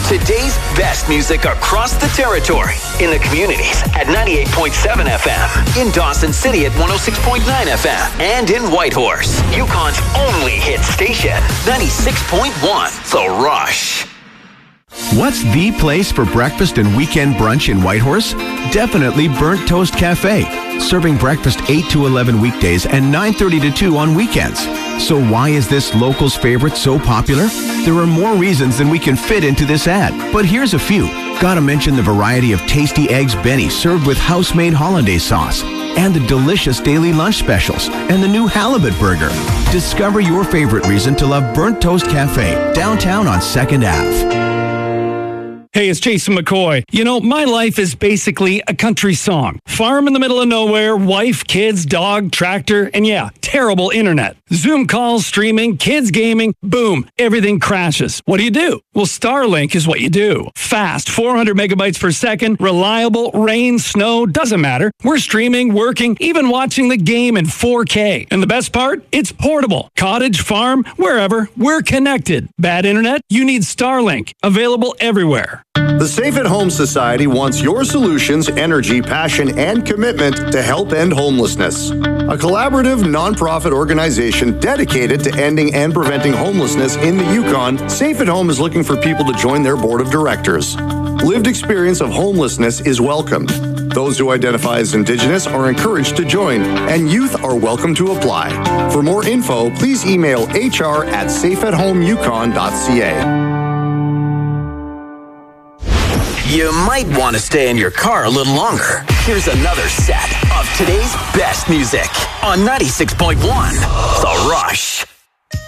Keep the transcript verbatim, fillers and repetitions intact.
Today's best music across the territory. In the communities at ninety-eight point seven F M. In Dawson City at one oh six point nine F M. And in Whitehorse, Yukon's only hit station, ninety-six point one The Rush. What's the place for breakfast and weekend brunch in Whitehorse? Definitely Burnt Toast Cafe. Serving breakfast eight to eleven weekdays and nine thirty to two on weekends. So why is this local's favorite so popular? There are more reasons than we can fit into this ad, but here's a few. Gotta mention the variety of tasty eggs Benny served with house-made hollandaise sauce, and the delicious daily lunch specials, and the new halibut burger. Discover your favorite reason to love Burnt Toast Cafe, downtown on second Avenue. Hey, it's Jason McCoy. You know, my life is basically a country song. Farm in the middle of nowhere, wife, kids, dog, tractor, and yeah, terrible internet. Zoom calls, streaming, kids gaming, boom, everything crashes. What do you do? Well, Starlink is what you do. Fast, four hundred megabytes per second, reliable, rain, snow, doesn't matter. We're streaming, working, even watching the game in four K. And the best part? It's portable. Cottage, farm, wherever, we're connected. Bad internet? You need Starlink. Available everywhere. The Safe at Home Society wants your solutions, energy, passion, and commitment to help end homelessness. A collaborative, nonprofit organization dedicated to ending and preventing homelessness in the Yukon, Safe at Home is looking for people to join their board of directors. Lived experience of homelessness is welcomed. Those who identify as Indigenous are encouraged to join, and youth are welcome to apply. For more info, please email H R at safe at home yukon dot c a. You might want to stay in your car a little longer. Here's another set of today's best music on ninety-six point one The Rush.